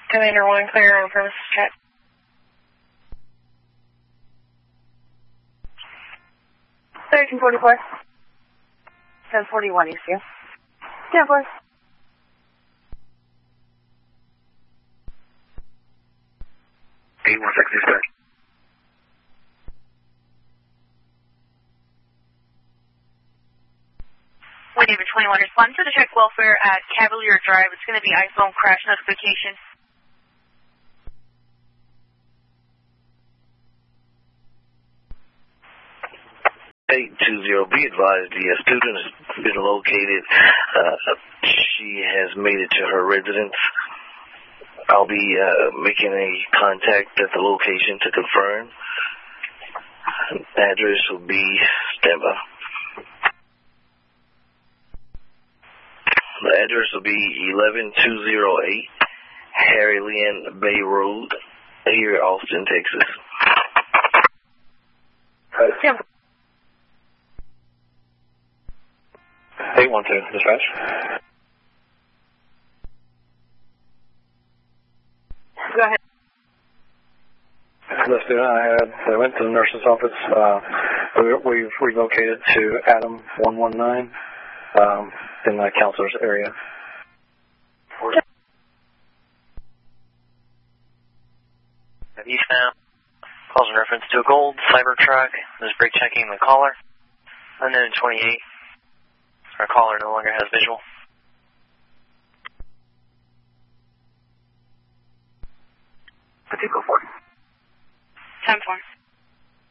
Commander 1, clear on premises check. Station 44. 1041 ECU. 10-4. Wait, 21, respond to the check welfare at Cavalier Drive. It's going to be iPhone crash notification. 820, be advised the student has been located. She has made it to her residence. I'll be making a contact at the location to confirm. Address will be standby. The address will be 11208 Harry Lynn Bay Road here in Austin, Texas. 812, dispatch. Go ahead. The student I went to the nurse's office. We've relocated to Adam 119 in the counselor's area. Eastbound. Calls in reference to a gold Cybertruck. Is brake checking the caller. Unknown 28. Our caller no longer has visual. 54. 10-4.